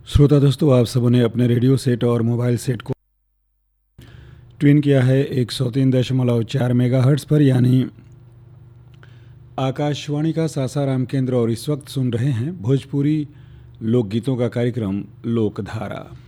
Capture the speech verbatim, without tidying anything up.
श्रोता दोस्तों, आप सबों ने अपने रेडियो सेट और मोबाइल सेट को ट्यून किया है एक सौ तीन दशमलव चार मेगा हर्ट्स पर, यानी आकाशवाणी का सासाराम केंद्र। और इस वक्त सुन रहे हैं भोजपुरी लोकगीतों का कार्यक्रम लोकधारा।